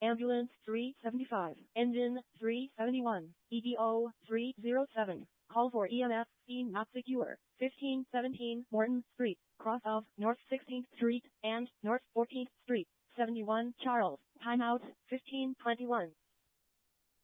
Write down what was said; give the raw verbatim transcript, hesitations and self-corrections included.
Ambulance three seventy-five, Engine three seventy-one, E D O three oh seven. Call for E M S, scene not secure. fifteen seventeen Morton Street, cross of North sixteenth Street and North fourteenth Street. seventy-one Charles. Timeout fifteen twenty-one.